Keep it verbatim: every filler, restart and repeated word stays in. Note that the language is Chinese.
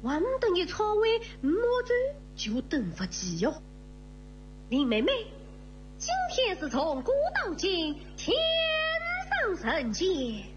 还等你草为五毛砖就等不及哟。林妹妹，今天是从古到今天上人间。